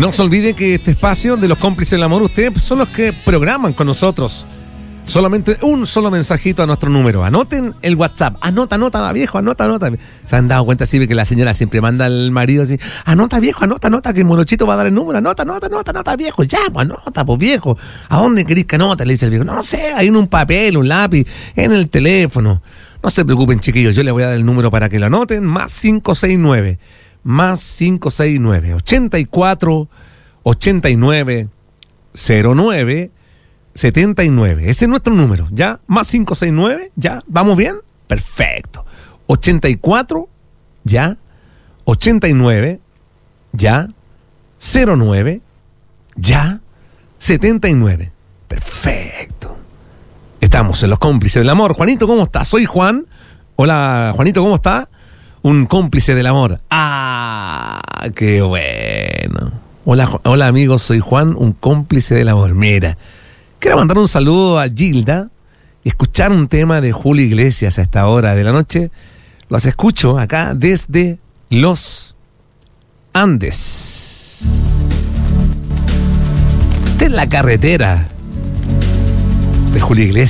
No se olvide que este espacio de los cómplices del amor, ustedes son los que programan con nosotros. Solamente un solo mensajito a nuestro número. Anoten el WhatsApp. Anota, viejo, anota. Se han dado cuenta, sí, que la señora siempre manda al marido así: anota, viejo, anota, que el monochito va a dar el número. Anota, viejo. Ya, pues anota, pues viejo. ¿A dónde querés que anote? Le dice el viejo. No sé, hay en un papel, un lápiz, en el teléfono. No se preocupen, chiquillos, yo les voy a dar el número para que lo anoten. Más 569 84 89 09 79. Ese es nuestro número, ¿ya? Más 569, ¿ya? ¿Vamos bien? Perfecto. 84, ¿ya? 89, ¿ya? 09, ¿ya? 79. Perfecto. Estamos en los cómplices del amor. Juanito, ¿cómo estás? Soy Juan. Hola, Juanito, ¿cómo está? Un cómplice del amor. ¡Ah! ¡Qué bueno! Hola amigos, soy Juan, un cómplice del amor. Mira, quiero mandar un saludo a Gilda y escuchar un tema de Julio Iglesias a esta hora de la noche. Los escucho acá desde los Andes. Esta es la carretera de Julio Iglesias.